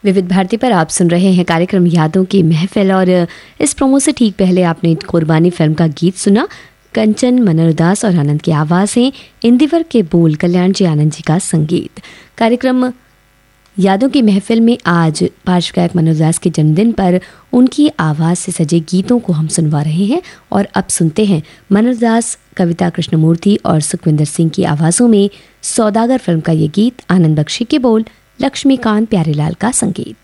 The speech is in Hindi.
विविध भारती पर आप सुन रहे हैं कार्यक्रम यादों की महफिल और इस प्रोमो से ठीक पहले आपने कुर्बानी फिल्म का गीत सुना। कंचन, मनोहर दास और आनंद की आवाज़ें, इंदिवर के बोल, कल्याण जी आनंद जी का संगीत। कार्यक्रम यादों की महफिल में आज पार्श्व गायक मनोहर दास के जन्मदिन पर उनकी आवाज़ से सजे गीतों को हम सुनवा रहे हैं। और अब सुनते हैं मनोहर दास, कविता कृष्णमूर्ति और सुखविंदर सिंह की आवाज़ों में सौदागर फिल्म का ये गीत, आनंद बख्शी के बोल, लक्ष्मीकांत प्यारेलाल का संगीत।